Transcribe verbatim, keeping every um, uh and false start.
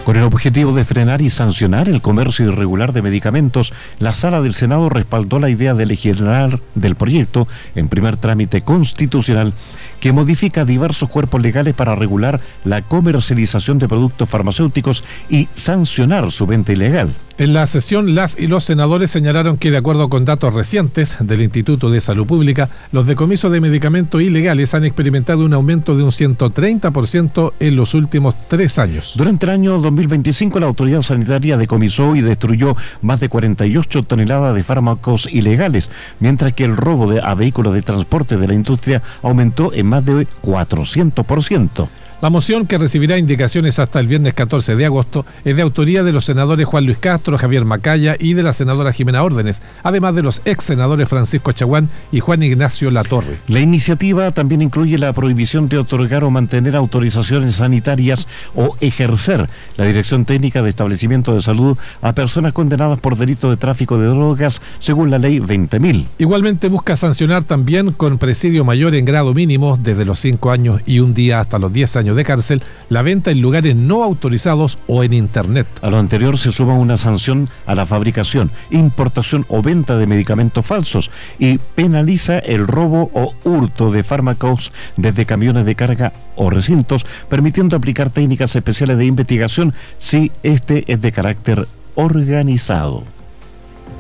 Con el objetivo de frenar y sancionar el comercio irregular de medicamentos, la Sala del Senado respaldó la idea de legislar del proyecto en primer trámite constitucional que modifica diversos cuerpos legales para regular la comercialización de productos farmacéuticos y sancionar su venta ilegal. En la sesión, las y los senadores señalaron que, de acuerdo con datos recientes del Instituto de Salud Pública, los decomisos de medicamentos ilegales han experimentado un aumento de un ciento treinta por ciento en los últimos tres años. Durante el año dos mil veinticinco, la autoridad sanitaria decomisó y destruyó más de cuarenta y ocho toneladas de fármacos ilegales, mientras que el robo de, a vehículos de transporte de la industria aumentó en más de cuatrocientos por ciento. La moción, que recibirá indicaciones hasta el viernes catorce de agosto, es de autoría de los senadores Juan Luis Castro, Javier Macaya y de la senadora Jimena Órdenes, además de los ex senadores Francisco Chaguán y Juan Ignacio Latorre. La iniciativa también incluye la prohibición de otorgar o mantener autorizaciones sanitarias o ejercer la dirección técnica de establecimientos de salud a personas condenadas por delito de tráfico de drogas según la ley veinte mil. Igualmente busca sancionar también con presidio mayor en grado mínimo desde los cinco años y un día hasta los diez años de cárcel la venta en lugares no autorizados o en internet. A lo anterior se suma una sanción a la fabricación, importación o venta de medicamentos falsos y penaliza el robo o hurto de fármacos desde camiones de carga o recintos, permitiendo aplicar técnicas especiales de investigación si este es de carácter organizado.